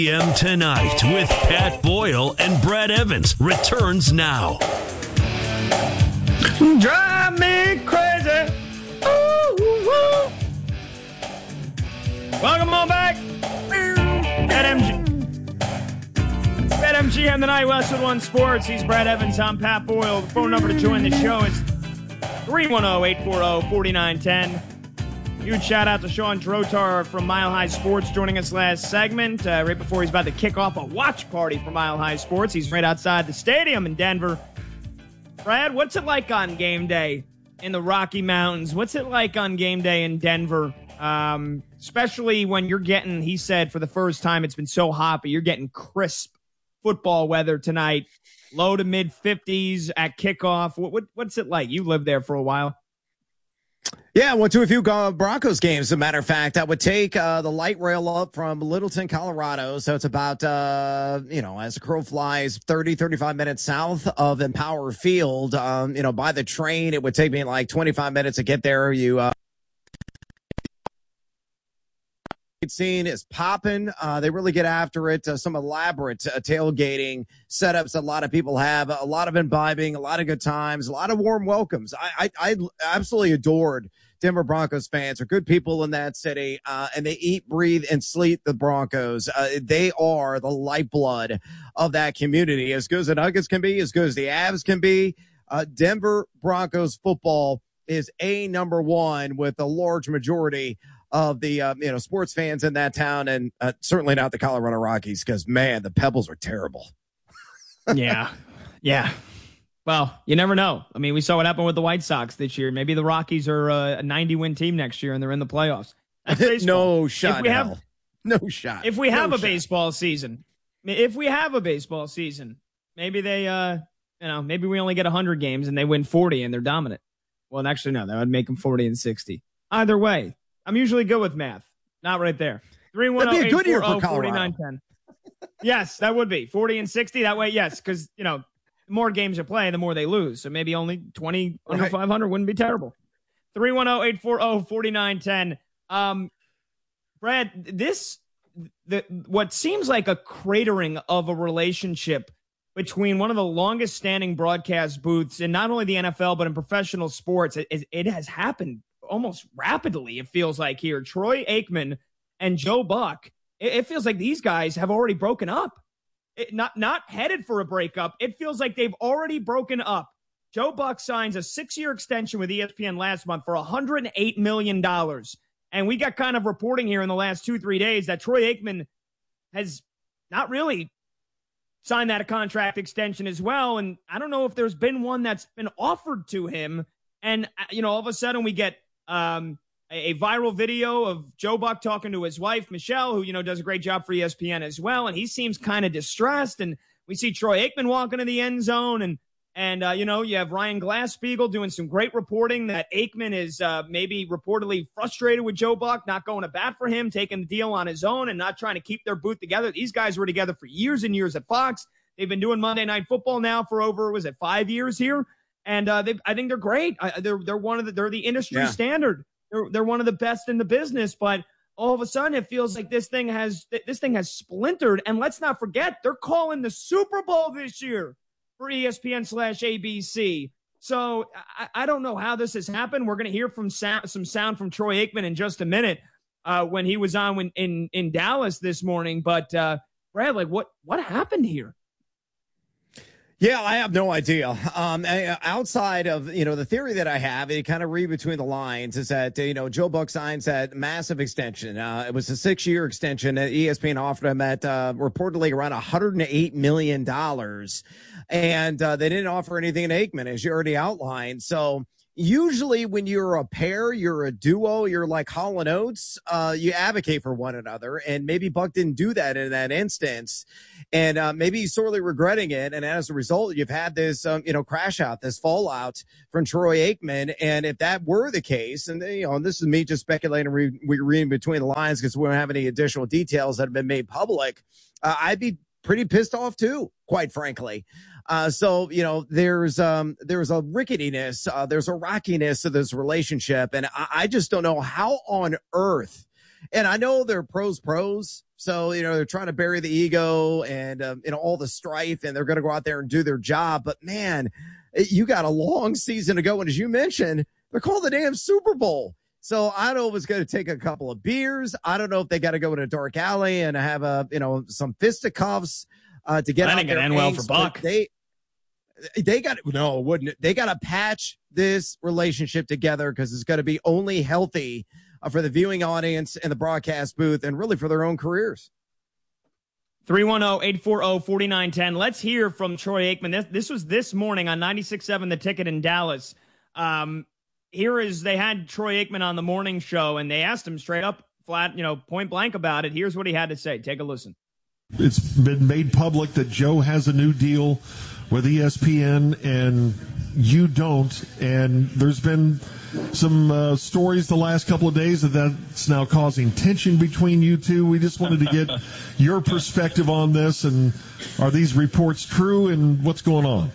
p.m. tonight with Pat Boyle and Brad Evans returns now. Drive me crazy. Ooh, ooh, ooh. Welcome on back. BetMGM tonight, Westwood One Sports. He's Brad Evans. I'm Pat Boyle. The phone number to join the show is 310-840-4910. Huge shout out to Sean Drotar from Mile High Sports joining us last segment, right before he's about to kick off a watch party for Mile High Sports. He's right outside the stadium in Denver. Brad, what's it like on game day in the Rocky Mountains? What's it like on game day in Denver? Especially when you're getting, he said for the first time, it's been so hot, but you're getting crisp football weather tonight, low to mid 50s at kickoff. What's it like? You lived there for a while. Yeah, I went to a few Broncos games. As a matter of fact, I would take the light rail up from Littleton, Colorado. So it's about, as the crow flies, 35 minutes south of Empower Field. By the train, it would take me like 25 minutes to get there. Scene is popping. They really get after it. Some elaborate tailgating setups a lot of people have. A lot of imbibing, a lot of good times, a lot of warm welcomes. I absolutely adored Denver Broncos fans. Are good people in that city, and they eat, breathe, and sleep the Broncos. They are the lifeblood of that community. As good as the Nuggets can be, as good as the Avs can be, Denver Broncos football is number one with a large majority of the, sports fans in that town, and certainly not the Colorado Rockies, because, man, the Pebbles are terrible. Yeah. Well, you never know. I mean, we saw what happened with the White Sox this year. Maybe the Rockies are a 90-win team next year, and they're in the playoffs. No shot. No shot. If we have a baseball season, maybe they, maybe we only get 100 games, and they win 40, and they're dominant. Well, actually, no, that would make them 40 and 60. Either way, I'm usually good with math. Not right there. 310-840-4910. Yes, that would be 40 and 60. That way, yes, because, the more games you play, the more they lose. So maybe only 20 under 500 wouldn't be terrible. 310-840-4910. Brad, what seems like a cratering of a relationship between one of the longest standing broadcast booths in not only the NFL, but in professional sports, it has happened almost rapidly, it feels like here. Troy Aikman and Joe Buck, it feels like these guys have already broken up. Not headed for a breakup. It feels like they've already broken up. Joe Buck signs a 6-year extension with ESPN last month for $108 million. And we got kind of reporting here in the last 2-3 days that Troy Aikman has not really signed that contract extension as well. And I don't know if there's been one that's been offered to him. And, all of a sudden we get a viral video of Joe Buck talking to his wife, Michelle, who, does a great job for ESPN as well. And he seems kind of distressed. And we see Troy Aikman walking to the end zone. And you have Ryan Glass-Steagall doing some great reporting that Aikman is maybe reportedly frustrated with Joe Buck, not going to bat for him, taking the deal on his own and not trying to keep their booth together. These guys were together for years and years at Fox. They've been doing Monday Night Football now for over, 5 years here? And I think they're great. They're the industry standard. They're one of the best in the business. But all of a sudden, it feels like this thing has splintered. And let's not forget, they're calling the Super Bowl this year for ESPN/ABC. So I don't know how this has happened. We're going to hear from some sound from Troy Aikman in just a minute when he was on in Dallas this morning. But Brad, what happened here? Yeah, I have no idea. Outside of, the theory that I have, you kind of read between the lines, is that, Joe Buck signs that massive extension. It was a 6-year extension that ESPN offered him at reportedly around $108 million. And they didn't offer anything to Aikman, as you already outlined. So usually when you're a pair, you're a duo, you're like Hall & Oates, you advocate for one another. And maybe Buck didn't do that in that instance. And maybe he's sorely regretting it. And as a result, you've had this, crash out, this fallout from Troy Aikman. And if that were the case, and, and this is me just speculating, we're reading between the lines because we don't have any additional details that have been made public, I'd be pretty pissed off too, quite frankly. So, there's a ricketiness, there's a rockiness to this relationship. And I just don't know how on earth And I know they're pros. So, they're trying to bury the ego and, all the strife, and they're going to go out there and do their job. But man, you got a long season to go. And as you mentioned, they're calling the damn Super Bowl. So I don't know if it's going to take a couple of beers. I don't know if they got to go in a dark alley and have some fisticuffs to get out there. I think it'd end well for Buck. They got to patch this relationship together, because it's going to be only healthy for the viewing audience and the broadcast booth, and really for their own careers. 310-840-4910. Let's hear from Troy Aikman. This was this morning on 96.7 The Ticket in Dallas. They had Troy Aikman on the morning show, and they asked him straight up, flat, point blank about it. Here's what he had to say. Take a listen. It's been made public that Joe has a new deal with ESPN and you don't. And there's been some stories the last couple of days that's now causing tension between you two. We just wanted to get your perspective on this. And are these reports true, and what's going on?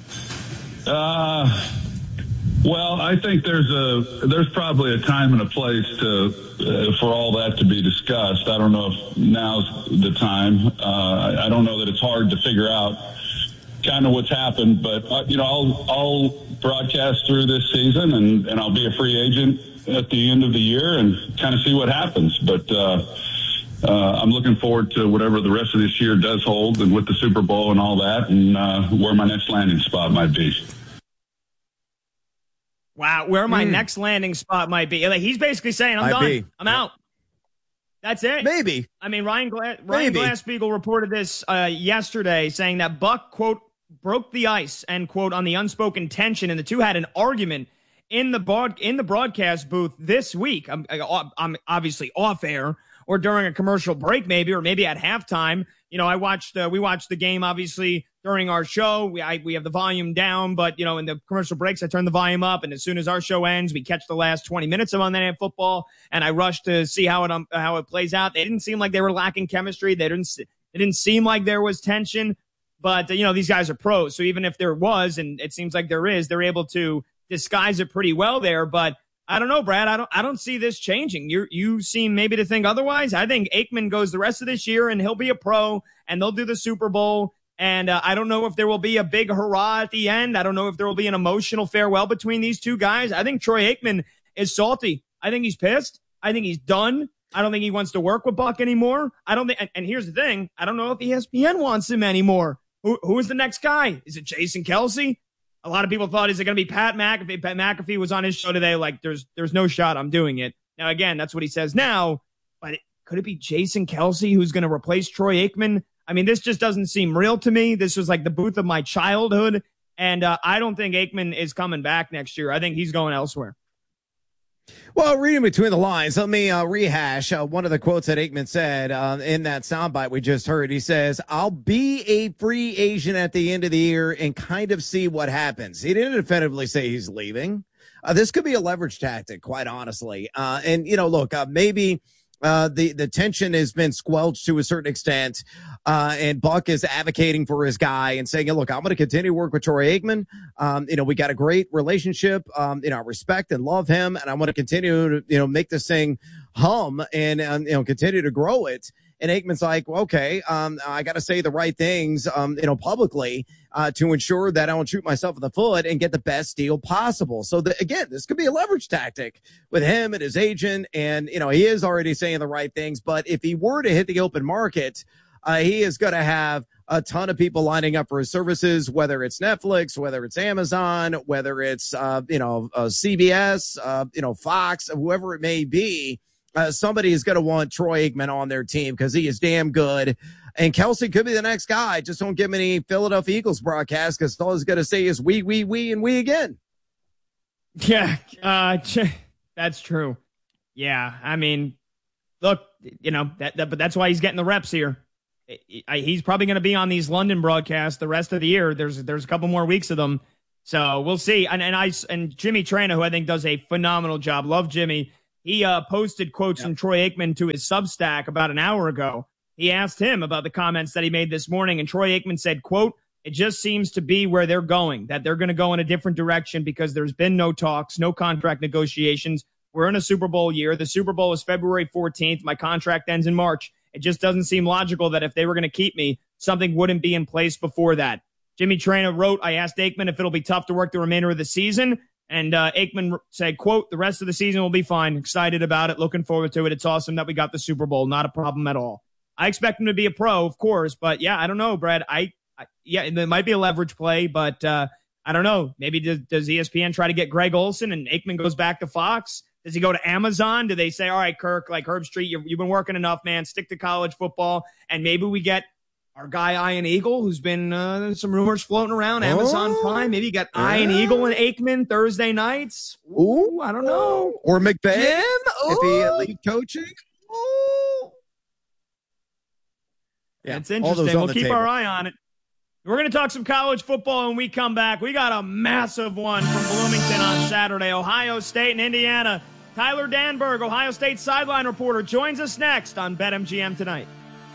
Well, I think there's probably a time and a place for all that to be discussed. I don't know if now's the time. I don't know that it's hard to figure out kind of what's happened, but I'll broadcast through this season, and I'll be a free agent at the end of the year and kind of see what happens. But I'm looking forward to whatever the rest of this year does hold, and with the Super Bowl and all that, and where my next landing spot might be. Wow, where my next landing spot might be. Like, he's basically saying, I'm done. I'm out. That's it. Maybe. I mean, Ryan Glass-Steagall reported this yesterday, saying that Buck, quote, broke the ice, end quote, on the unspoken tension, and the two had an argument in the broadcast booth this week. I'm obviously off air or during a commercial break, maybe, or maybe at halftime. We watched the game, obviously, during our show. We have the volume down, but, in the commercial breaks, I turn the volume up. And as soon as our show ends, we catch the last 20 minutes of Monday Night Football. And I rush to see how it plays out. They didn't seem like they were lacking chemistry. It didn't seem like there was tension. But, these guys are pros. So even if there was, and it seems like there is, they're able to disguise it pretty well there. But I don't know, Brad. I don't see this changing. You seem maybe to think otherwise. I think Aikman goes the rest of this year, and he'll be a pro, and they'll do the Super Bowl. And I don't know if there will be a big hurrah at the end. I don't know if there will be an emotional farewell between these two guys. I think Troy Aikman is salty. I think he's pissed. I think he's done. I don't think he wants to work with Buck anymore. I don't think. And here's the thing: I don't know if ESPN wants him anymore. Who is the next guy? Is it Jason Kelce? A lot of people thought, is it going to be Pat McAfee? Pat McAfee was on his show today. Like, there's no shot I'm doing it. Now, again, that's what he says now. But could it be Jason Kelce who's going to replace Troy Aikman? I mean, this just doesn't seem real to me. This was like the booth of my childhood. And I don't think Aikman is coming back next year. I think he's going elsewhere. Well, reading between the lines, let me rehash one of the quotes that Aikman said in that soundbite we just heard. He says, I'll be a free agent at the end of the year and kind of see what happens. He didn't definitively say he's leaving. This could be a leverage tactic, quite honestly. Look, maybe the tension has been squelched to a certain extent, and Buck is advocating for his guy and saying, look, I'm going to continue to work with Troy Aikman. We got a great relationship. I respect and love him, and I want to continue to, make this thing hum and continue to grow it. And Aikman's like, well, okay, I got to say the right things, publicly, to ensure that I don't shoot myself in the foot and get the best deal possible. So again, this could be a leverage tactic with him and his agent. And, he is already saying the right things, but if he were to hit the open market, he is going to have a ton of people lining up for his services, whether it's Netflix, whether it's Amazon, whether it's, CBS, Fox, whoever it may be. Somebody is going to want Troy Aikman on their team because he is damn good. And Kelce could be the next guy. Just don't give him any Philadelphia Eagles broadcast because all he's going to say is we, and we again. Yeah, that's true. Yeah, I mean, look, but that's why he's getting the reps here. He's probably going to be on these London broadcasts the rest of the year. There's a couple more weeks of them. So we'll see. And Jimmy Traina, who I think does a phenomenal job. Love Jimmy. He posted quotes from Troy Aikman to his Substack about an hour ago. He asked him about the comments that he made this morning, and Troy Aikman said, quote, it just seems to be where they're going, that they're going to go in a different direction because there's been no talks, no contract negotiations. We're in a Super Bowl year. The Super Bowl is February 14th. My contract ends in March. It just doesn't seem logical that if they were going to keep me, something wouldn't be in place before that. Jimmy Traina wrote, I asked Aikman if it'll be tough to work the remainder of the season. And Aikman said, quote, the rest of the season will be fine. Excited about it. Looking forward to it. It's awesome that we got the Super Bowl. Not a problem at all. I expect him to be a pro, of course. But, yeah, I don't know, Brad. Yeah, there might be a leverage play, but I don't know. Maybe does ESPN try to get Greg Olsen and Aikman goes back to Fox? Does he go to Amazon? Do they say, all right, Kirk, like Herb Street, you've been working enough, man. Stick to college football. And maybe we get our guy Ian Eagle, who's been some rumors floating around, Amazon Prime. Maybe you got Ian Eagle and Aikman Thursday nights. Ooh, I don't know. Or McVay, if he lead coaching. Ooh. Yeah, it's interesting. We'll keep our eye on it. We're going to talk some college football when we come back. We got a massive one from Bloomington on Saturday. Ohio State and Indiana. Tyler Danberg, Ohio State sideline reporter, joins us next on BetMGM Tonight.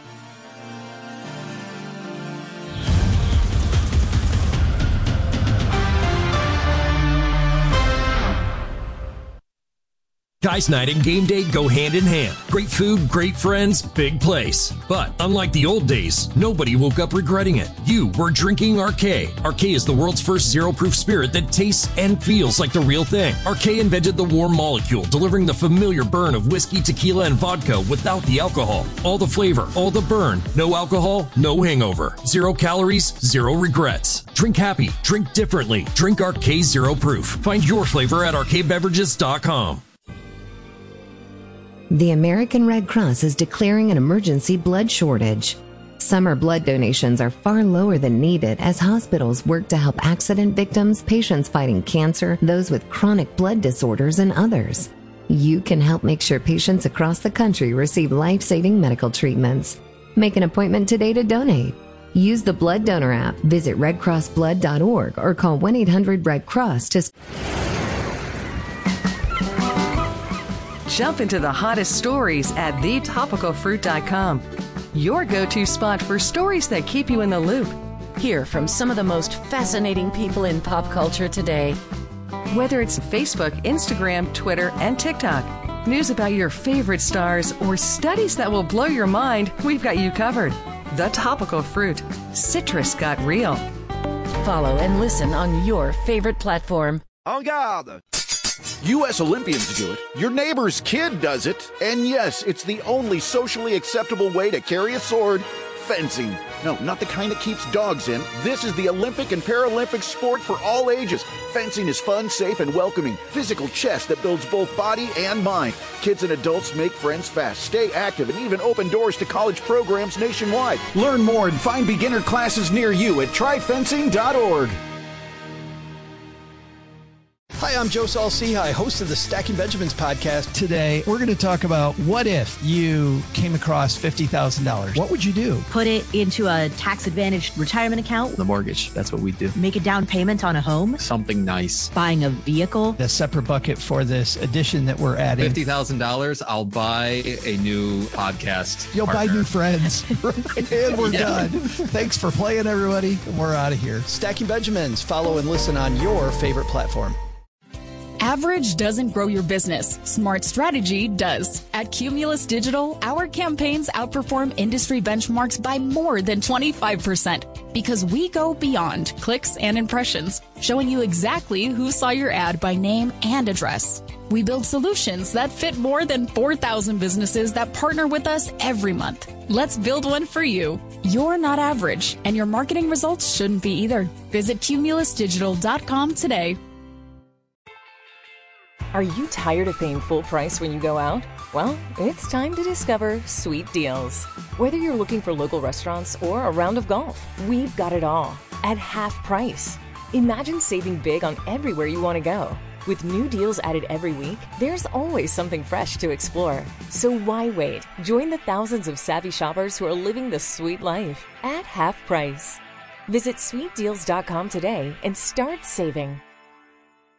Guys Night and game day go hand in hand. Great food, great friends, big place. But unlike the old days, nobody woke up regretting it. You were drinking Arcade. Arcade is the world's first zero-proof spirit that tastes and feels like the real thing. Arcade invented the warm molecule, delivering the familiar burn of whiskey, tequila, and vodka without the alcohol. All the flavor, all the burn. No alcohol, no hangover. 0 calories, 0 regrets. Drink happy, drink differently. Drink Arcade Zero Proof. Find your flavor at arcadebeverages.com. The American Red Cross is declaring an emergency blood shortage. Summer blood donations are far lower than needed as hospitals work to help accident victims, patients fighting cancer, those with chronic blood disorders, and others. You can help make sure patients across the country receive life-saving medical treatments. Make an appointment today to donate. Use the Blood Donor app, visit redcrossblood.org, or call 1-800-RED-CROSS to... Jump into the hottest stories at thetopicalfruit.com. Your go-to spot for stories that keep you in the loop. Hear from some of the most fascinating people in pop culture today. Whether it's Facebook, Instagram, Twitter, and TikTok, news about your favorite stars, or studies that will blow your mind, we've got you covered. The Topical Fruit. Citrus got real. Follow and listen on your favorite platform. En garde! U.S. Olympians do it, your neighbor's kid does it, and yes, it's the only socially acceptable way to carry a sword, fencing. No, not the kind that keeps dogs in. This is the Olympic and Paralympic sport for all ages. Fencing is fun, safe, and welcoming. Physical chess that builds both body and mind. Kids and adults make friends fast, stay active, and even open doors to college programs nationwide. Learn more and find beginner classes near you at tryfencing.org. Hi, I'm Joe Saul-Sehy, host of the Stacking Benjamins podcast. Today, we're going to talk about what if you came across $50,000. What would you do? Put it into a tax-advantaged retirement account. The mortgage, that's what we do. Make a down payment on a home. Something nice. Buying a vehicle. A separate bucket for this edition that we're adding. $50,000, I'll buy a new podcast You'll partner. buy new friends. And we're done. Thanks for playing, everybody. And we're out of here. Stacking Benjamins. Follow and listen on your favorite platform. Average doesn't grow your business. Smart strategy does. At Cumulus Digital, our campaigns outperform industry benchmarks by more than 25% because we go beyond clicks and impressions, showing you exactly who saw your ad by name and address. We build solutions that fit more than 4,000 businesses that partner with us every month. Let's build one for you. You're not average, and your marketing results shouldn't be either. Visit cumulusdigital.com today. Are you tired of paying full price when you go out? Well, it's time to discover Sweet Deals. Whether you're looking for local restaurants or a round of golf, we've got it all at half price. Imagine saving big on everywhere you want to go. With new deals added every week, there's always something fresh to explore. So why wait? Join the thousands of savvy shoppers who are living the sweet life at half price. Visit sweetdeals.com today and start saving.